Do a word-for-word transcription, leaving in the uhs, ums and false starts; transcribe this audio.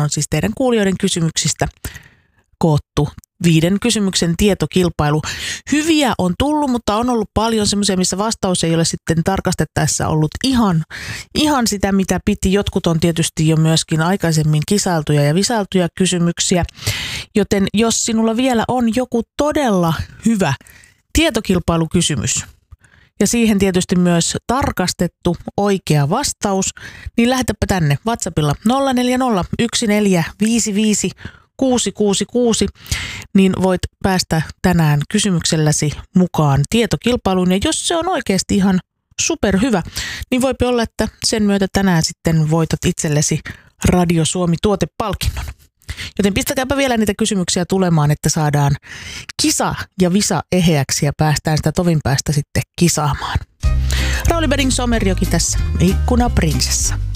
on siis teidän kuulijoiden kysymyksistä koottu viiden kysymyksen tietokilpailu. Hyviä on tullut, mutta on ollut paljon semmoisia, missä vastaus ei ole sitten tarkastettaessa ollut ihan, ihan sitä, mitä piti. Jotkut on tietysti jo myöskin aikaisemmin kisailtuja ja visailtuja kysymyksiä, joten jos sinulla vielä on joku todella hyvä tietokilpailukysymys ja siihen tietysti myös tarkastettu oikea vastaus, niin lähetäpä tänne WhatsAppilla nolla neljä nolla yksi neljä viisi viisi kuusi kuusi kuusi, niin voit päästä tänään kysymykselläsi mukaan tietokilpailuun. Ja jos se on oikeasti ihan superhyvä, niin voipi olla, että sen myötä tänään sitten voitat itsellesi Radio Suomi -tuotepalkinnon. Joten pistäkääpä vielä niitä kysymyksiä tulemaan, että saadaan kisa ja visa eheäksi ja päästään sitä tovin päästä sitten kisaamaan. Rauli Beding Somerjoki tässä, Ikkuna Prinsessa.